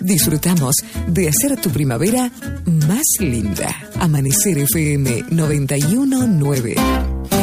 Disfrutamos de hacer tu primavera más linda. Amanecer FM 91.9.